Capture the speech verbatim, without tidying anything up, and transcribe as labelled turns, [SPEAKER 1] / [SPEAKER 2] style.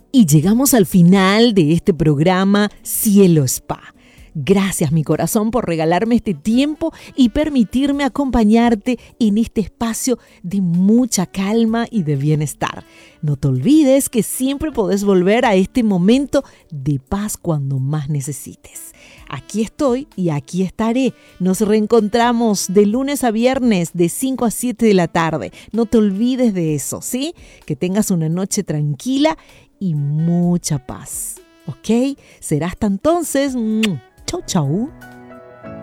[SPEAKER 1] Y llegamos al final de este programa Cielo Spa. Gracias, mi corazón, por regalarme este tiempo y permitirme acompañarte en este espacio de mucha calma y de bienestar. No te olvides que siempre podés volver a este momento de paz cuando más necesites. Aquí estoy y aquí estaré. Nos reencontramos de lunes a viernes de cinco a siete de la tarde. No te olvides de eso, ¿sí? Que tengas una noche tranquila y mucha paz. ¿Ok? Será hasta entonces. Chau, chau.